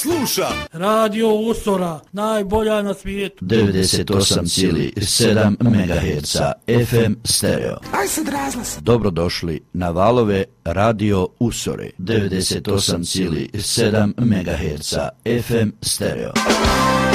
sluša Radio Usora, najbolja na svijetu. 98,7 MHz FM stereo. Aj sad razglas. Dobrodošli na valove Radio Usore. 98,7 MHz FM stereo.